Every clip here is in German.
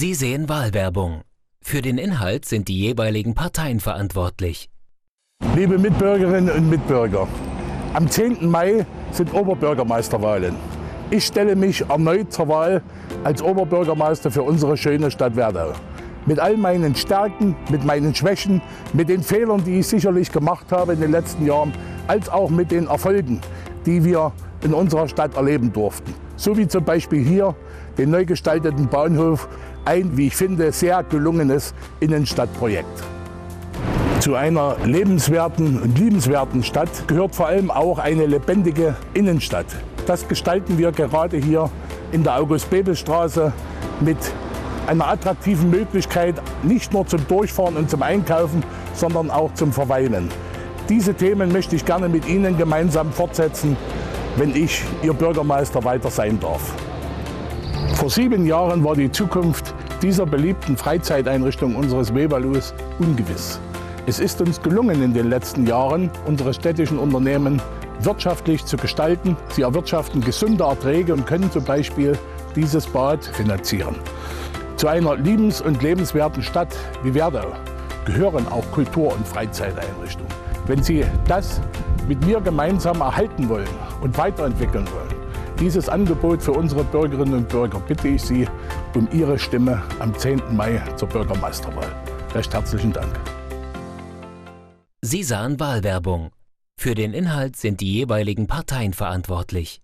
Sie sehen Wahlwerbung. Für den Inhalt sind die jeweiligen Parteien verantwortlich. Liebe Mitbürgerinnen und Mitbürger, am 10. Mai sind Oberbürgermeisterwahlen. Ich stelle mich erneut zur Wahl als Oberbürgermeister für unsere schöne Stadt Werdau. Mit all meinen Stärken, mit meinen Schwächen, mit den Fehlern, die ich sicherlich gemacht habe in den letzten Jahren, als auch mit den Erfolgen, die wir in unserer Stadt erleben durften. So wie zum Beispiel hier den neu gestalteten Bahnhof, ein, wie ich finde, sehr gelungenes Innenstadtprojekt. Zu einer lebenswerten und liebenswerten Stadt gehört vor allem auch eine lebendige Innenstadt. Das gestalten wir gerade hier in der August-Bebel-Straße mit einer attraktiven Möglichkeit, nicht nur zum Durchfahren und zum Einkaufen, sondern auch zum Verweilen. Diese Themen möchte ich gerne mit Ihnen gemeinsam fortsetzen, wenn ich Ihr Bürgermeister weiter sein darf. Vor 7 Jahren war die Zukunft dieser beliebten Freizeiteinrichtung unseres Weberlos ungewiss. Es ist uns gelungen, in den letzten Jahren unsere städtischen Unternehmen wirtschaftlich zu gestalten. Sie erwirtschaften gesunde Erträge und können zum Beispiel dieses Bad finanzieren. Zu einer liebens- und lebenswerten Stadt wie Werdau gehören auch Kultur- und Freizeiteinrichtungen. Wenn Sie das mit mir gemeinsam erhalten wollen und weiterentwickeln wollen, dieses Angebot für unsere Bürgerinnen und Bürger, bitte ich Sie um Ihre Stimme am 10. Mai zur Bürgermeisterwahl. Recht herzlichen Dank. Sie sahen Wahlwerbung. Für den Inhalt sind die jeweiligen Parteien verantwortlich.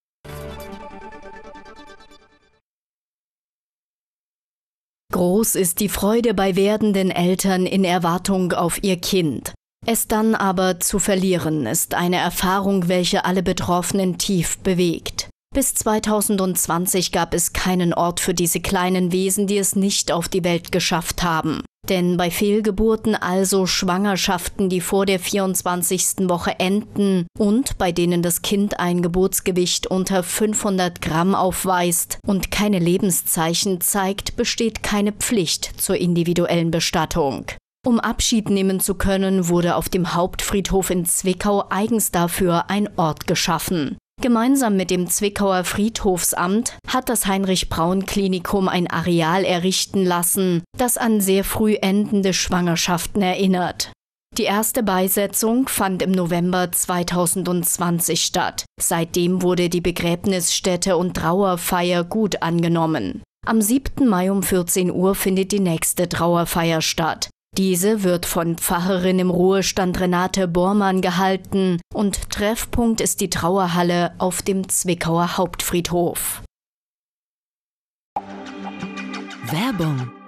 Groß ist die Freude bei werdenden Eltern in Erwartung auf ihr Kind. Es dann aber zu verlieren, ist eine Erfahrung, welche alle Betroffenen tief bewegt. Bis 2020 gab es keinen Ort für diese kleinen Wesen, die es nicht auf die Welt geschafft haben. Denn bei Fehlgeburten, also Schwangerschaften, die vor der 24. Woche enden und bei denen das Kind ein Geburtsgewicht unter 500 Gramm aufweist und keine Lebenszeichen zeigt, besteht keine Pflicht zur individuellen Bestattung. Um Abschied nehmen zu können, wurde auf dem Hauptfriedhof in Zwickau eigens dafür ein Ort geschaffen. Gemeinsam mit dem Zwickauer Friedhofsamt hat das Heinrich-Braun-Klinikum ein Areal errichten lassen, das an sehr früh endende Schwangerschaften erinnert. Die erste Beisetzung fand im November 2020 statt. Seitdem wurde die Begräbnisstätte und Trauerfeier gut angenommen. Am 7. Mai um 14 Uhr findet die nächste Trauerfeier statt. Diese wird von Pfarrerin im Ruhestand Renate Bormann gehalten und Treffpunkt ist die Trauerhalle auf dem Zwickauer Hauptfriedhof. Werbung